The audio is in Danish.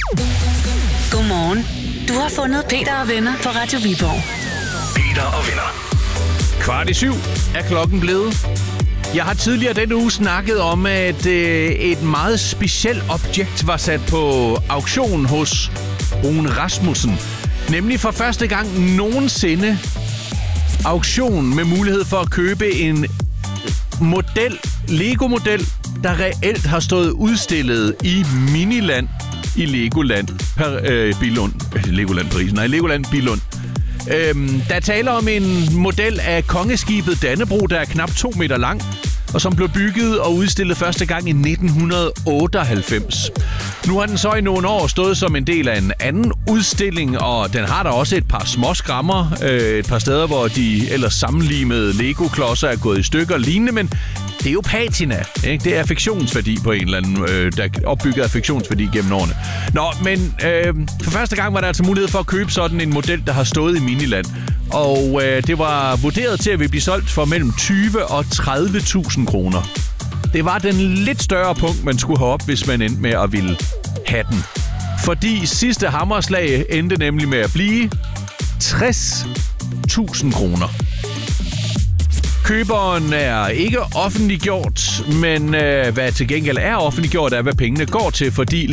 Godmorgen. Du har fundet Peter og venner på Radio Viborg. Peter og venner. 6:15 er klokken blevet. Jeg har tidligere denne uge snakket om, at et meget specielt objekt var sat på auktion hos Rune Rasmussen. Nemlig for første gang nogensinde auktion med mulighed for at købe en Lego-model, der reelt har stået udstillet i Miniland i Legoland Billund. Legoland Paris. Nej, Legoland Billund. Der taler om en model af kongeskibet Dannebrog, der er knap 2 meter lang, og som blev bygget og udstillet første gang i 1998. Nu har den så i nogle år stået som en del af en anden udstilling, og den har der også et par små skrammer. Et par steder, hvor de ellers sammenlimede Lego-klodser er gået i stykker og lignende, men det er jo patina, ikke? Det er affektionsværdi på en eller anden, der er opbygget affektionsværdi gennem årene. Nå, men for første gang var der altså mulighed for at købe sådan en model, der har stået i Miniland. Og det var vurderet til at blive solgt for mellem 20 og 30.000 kroner. Det var den lidt større punkt, man skulle have op, hvis man endte med at ville have den. Fordi sidste hammerslag endte nemlig med at blive 60.000 kroner. Køberen er ikke offentliggjort, men hvad til gengæld er offentliggjort, er hvad pengene går til, fordi